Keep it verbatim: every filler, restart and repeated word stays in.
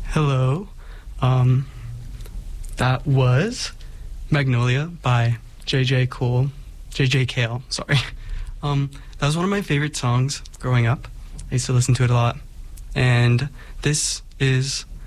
Hello. Um, that was Magnolia by J J Cole, J J Cale, sorry. Um, that was one of my favorite songs growing up. I used to listen to it a lot. And this is